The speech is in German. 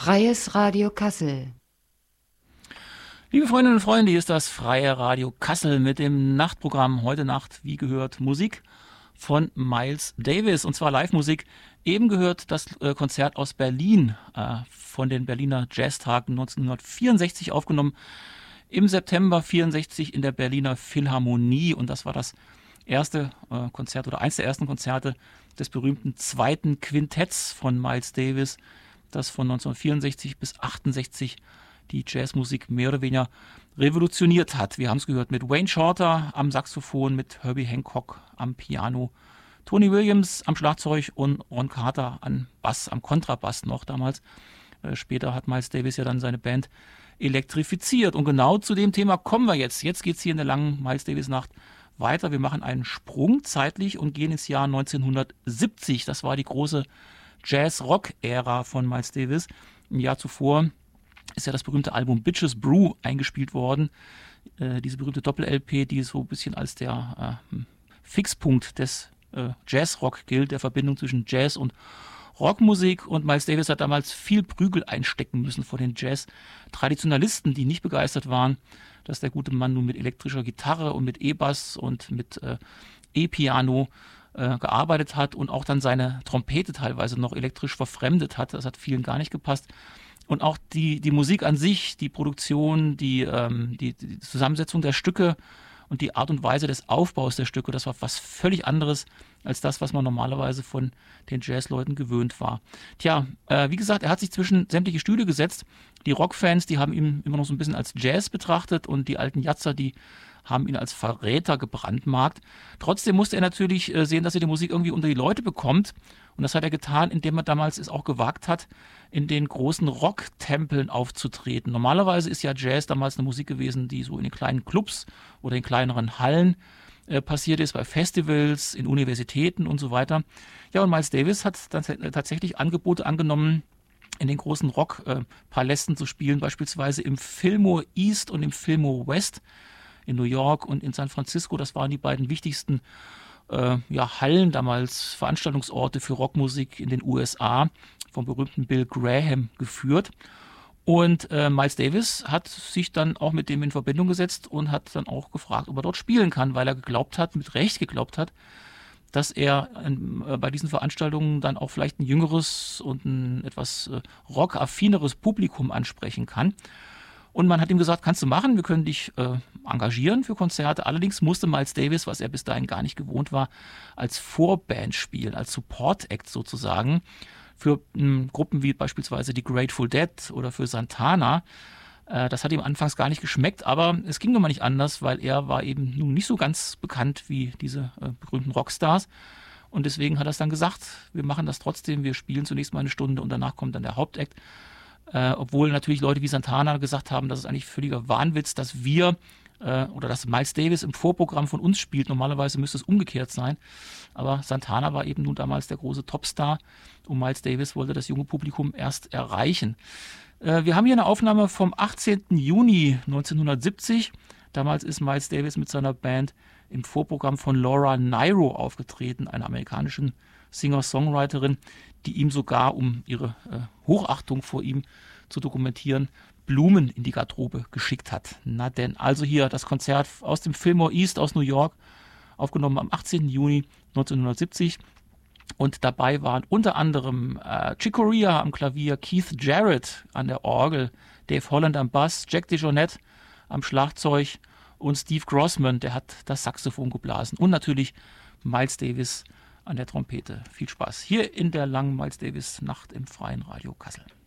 Freies Radio Kassel. Liebe Freundinnen und Freunde, hier ist das Freie Radio Kassel mit dem Nachtprogramm. Heute Nacht, wie gehört, Musik von Miles Davis, und zwar Live-Musik. Eben gehört das Konzert aus Berlin von den Berliner Jazztagen 1964 aufgenommen. Im September 64 in der Berliner Philharmonie, und das war das erste Konzert oder eins der ersten Konzerte des berühmten zweiten Quintetts von Miles Davis, das von 1964 bis 1968 die Jazzmusik mehr oder weniger revolutioniert hat. Wir haben es gehört mit Wayne Shorter am Saxophon, mit Herbie Hancock am Piano, Tony Williams am Schlagzeug und Ron Carter am Bass, am Kontrabass noch damals. Später hat Miles Davis ja dann seine Band elektrifiziert. Und genau zu dem Thema kommen wir jetzt. Jetzt geht es hier in der langen Miles Davis Nacht weiter. Wir machen einen Sprung zeitlich und gehen ins Jahr 1970. Das war die große Jazz-Rock-Ära von Miles Davis. Im Jahr zuvor ist ja das berühmte Album Bitches Brew eingespielt worden. Diese berühmte Doppel-LP, die so ein bisschen als der Fixpunkt des Jazz-Rock gilt, der Verbindung zwischen Jazz und Rockmusik. Und Miles Davis hat damals viel Prügel einstecken müssen vor den Jazz-Traditionalisten, die nicht begeistert waren, dass der gute Mann nun mit elektrischer Gitarre und mit E-Bass und mit E-Piano gearbeitet hat und auch dann seine Trompete teilweise noch elektrisch verfremdet hat. Das hat vielen gar nicht gepasst. Und auch die Musik an sich, die Produktion, die Zusammensetzung der Stücke und die Art und Weise des Aufbaus der Stücke, das war was völlig anderes als das, was man normalerweise von den Jazzleuten gewöhnt war. Tja, wie gesagt, er hat sich zwischen sämtliche Stühle gesetzt. Die Rockfans, die haben ihn immer noch so ein bisschen als Jazz betrachtet, und die alten Jatzer, die haben ihn als Verräter gebrandmarkt. Trotzdem musste er natürlich sehen, dass er die Musik irgendwie unter die Leute bekommt. Und das hat er getan, indem er damals es auch gewagt hat, in den großen Rocktempeln aufzutreten. Normalerweise ist ja Jazz damals eine Musik gewesen, die so in den kleinen Clubs oder in kleineren Hallen passiert ist, bei Festivals, in Universitäten und so weiter. Ja, und Miles Davis hat dann tatsächlich Angebote angenommen, in den großen Rockpalästen zu spielen, beispielsweise im Fillmore East und im Fillmore West in New York und in San Francisco. Das waren die beiden wichtigsten Hallen damals, Veranstaltungsorte für Rockmusik in den USA, vom berühmten Bill Graham geführt. Und Miles Davis hat sich dann auch mit dem in Verbindung gesetzt und hat dann auch gefragt, ob er dort spielen kann, weil er geglaubt hat, mit Recht geglaubt hat, dass er bei diesen Veranstaltungen dann auch vielleicht ein jüngeres und ein etwas rockaffineres Publikum ansprechen kann. Und man hat ihm gesagt, kannst du machen, wir können dich engagieren für Konzerte. Allerdings musste Miles Davis, was er bis dahin gar nicht gewohnt war, als Vorband spielen, als Support-Act sozusagen, für Gruppen wie beispielsweise die Grateful Dead oder für Santana. Das hat ihm anfangs gar nicht geschmeckt, aber es ging nun mal nicht anders, weil er war eben nun nicht so ganz bekannt wie diese berühmten Rockstars. Und deswegen hat er es dann gesagt, wir machen das trotzdem, wir spielen zunächst mal eine Stunde und danach kommt dann der Hauptakt. Obwohl natürlich Leute wie Santana gesagt haben, das ist eigentlich völliger Wahnwitz, dass wir oder dass Miles Davis im Vorprogramm von uns spielt. Normalerweise müsste es umgekehrt sein. Aber Santana war eben nun damals der große Topstar und Miles Davis wollte das junge Publikum erst erreichen. Wir haben hier eine Aufnahme vom 18. Juni 1970. Damals ist Miles Davis mit seiner Band im Vorprogramm von Laura Nyro aufgetreten, einer amerikanischen Singer-Songwriterin, die ihm sogar, um ihre Hochachtung vor ihm zu dokumentieren, Blumen in die Garderobe geschickt hat. Na denn, also hier das Konzert aus dem Fillmore East aus New York, aufgenommen am 18. Juni 1970. Und dabei waren unter anderem Chick Corea am Klavier, Keith Jarrett an der Orgel, Dave Holland am Bass, Jack DeJohnette am Schlagzeug und Steve Grossman, der hat das Saxophon geblasen. Und natürlich Miles Davis an der Trompete. Viel Spaß hier in der langen Miles Davis Nacht im Freien Radio Kassel.